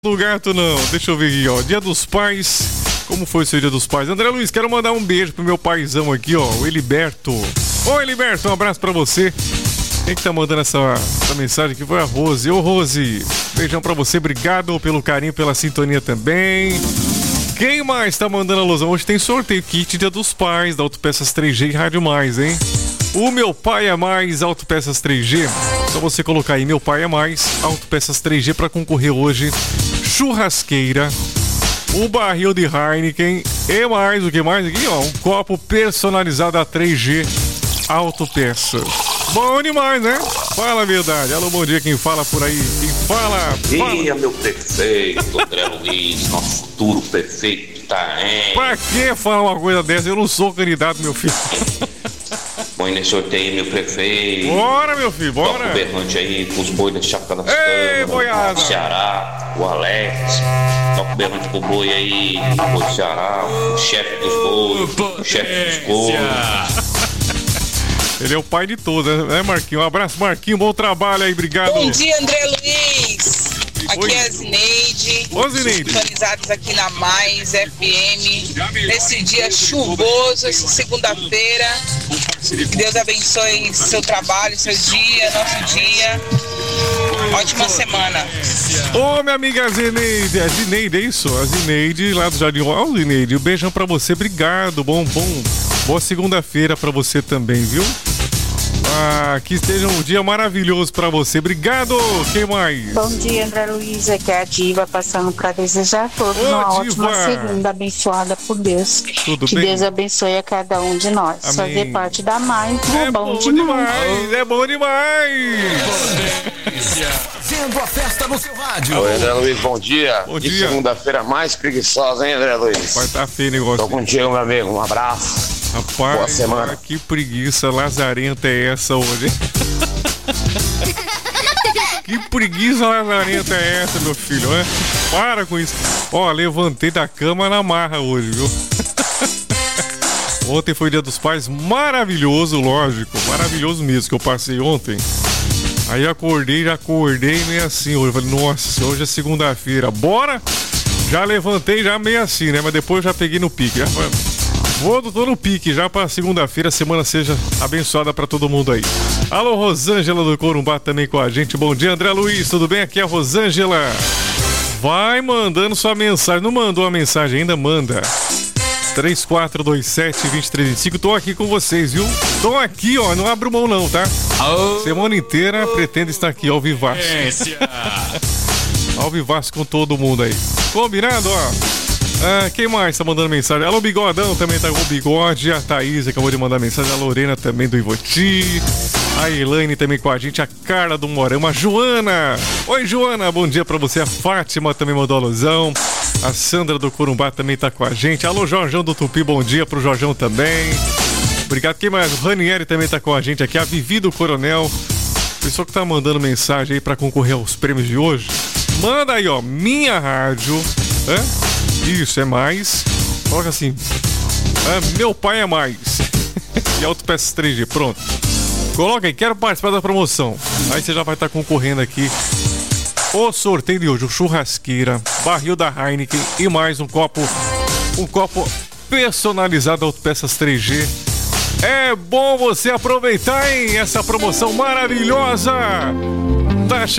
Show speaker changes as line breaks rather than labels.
do gato não, deixa eu ver aqui, ó. Dia dos Pais, como foi o seu Dia dos Pais? André Luiz, quero mandar um beijo pro meu paizão aqui, ó, o Eliberto. Oi, Eliberto, um abraço pra você. Quem que tá mandando essa mensagem aqui foi a Rose. Ô, Rose, beijão pra você, obrigado pelo carinho, pela sintonia também. Quem mais tá mandando alusão? Hoje tem sorteio, kit Dia dos Pais, da Autopeças 3G e Rádio Mais, hein? O Meu Pai é Mais, Autopeças 3G. Só você colocar aí, Meu Pai é Mais, Autopeças 3G pra concorrer hoje. Churrasqueira, o barril de Heineken e mais, o que mais aqui, ó, um copo personalizado a 3G Autopeças. Bom demais, né? Fala a verdade. Alô, bom dia, quem fala por aí? Quem fala?
Dia, meu prefeito, André Luiz, nosso futuro prefeito tá, hein?
Pra que falar uma coisa dessa? Eu não sou candidato, meu filho.
Põe nesse sorteio, meu prefeito.
Bora, meu filho, bora.
Toca o berrante aí com os bois da Chácara das
Ei, boiada.
o Ceará, o Alex. Toca o berrante pro boi aí, o boi do Ceará, o chefe dos bois, o chefe dos bois.
Ele é o pai de todos, né, Marquinhos? Um abraço, Marquinhos, bom trabalho aí, obrigado.
Bom dia, André Luiz. Aqui
Oi.
é a Zineide.
Ô, Zineide.
Sintonizados aqui na Mais FM. Nesse dia chuvoso, essa segunda-feira. Que Deus abençoe seu trabalho, seu dia, nosso dia. Ótima semana.
Ô, minha amiga Zineide, a Zineide, é isso? A Zineide lá do Jardim. Ó, Zineide, um beijão pra você, obrigado, boa segunda-feira pra você também, viu? Que esteja um dia maravilhoso pra você, obrigado. Quem mais?
Bom dia, André Luiz, aqui é a Diva, passando para desejar a todos uma ótima segunda abençoada por Deus.
Tudo
que
bem?
Deus abençoe a cada um de nós.
Amém.
Fazer parte da Mais
É bom demais, é bom demais.
Fazendo a festa no seu rádio.
Oi, André Luiz, bom dia.
Bom
Que
dia.
segunda-feira mais preguiçosa, hein, André Luiz?
Vai tá feio o negócio.
Tô contigo, meu amigo. Um abraço.
Rapaz,
Boa semana.
que preguiça lazarenta é essa hoje, hein? Que preguiça lazarenta é essa, meu filho, né? Para com isso. Ó, levantei da cama na marra hoje, viu? Ontem foi Dia dos Pais, maravilhoso, lógico. Maravilhoso mesmo, que eu passei ontem. Aí já acordei meio assim hoje. Falei, nossa, hoje é segunda-feira, bora? Já levantei já meio assim, né? Mas depois já peguei no pique. Já tô no pique já pra segunda-feira. A semana seja abençoada pra todo mundo aí. Alô, Rosângela do Corumbá também com a gente. Bom dia, André Luiz, tudo bem? Aqui é a Rosângela. Vai mandando sua mensagem. Não mandou a mensagem ainda? Manda. 3427-2325. Tô aqui com vocês, viu? Tô aqui, ó. Não abro mão não, tá? Semana inteira pretendo estar aqui ao vivaço. Ao vivaço com todo mundo aí. Combinado, ó. Quem mais tá mandando mensagem? Alô, Bigodão também tá com o Bigode. A Thaís acabou de mandar mensagem. A Lorena também do Ivoti. A Elaine também com a gente. A Carla do Morama. A Joana. Oi, Joana. Bom dia pra você. A Fátima também mandou alusão. A Sandra do Corumbá também tá com a gente. Alô, Jorjão do Tupi. Bom dia pro Jorjão também. Obrigado. Quem mais? O Ranieri também tá com a gente aqui. A Vivi do Coronel. Pessoal que tá mandando mensagem aí pra concorrer aos prêmios de hoje. Manda aí, ó. Minha rádio. Isso, é mais. Coloca assim. Meu pai é mais. E Autopeças 3G, pronto. Coloca aí, quero participar da promoção. Aí você já vai estar concorrendo aqui. O sorteio de hoje, o churrasqueira, barril da Heineken e mais um copo personalizado Autopeças 3G. É bom você aproveitar, hein? Essa promoção maravilhosa.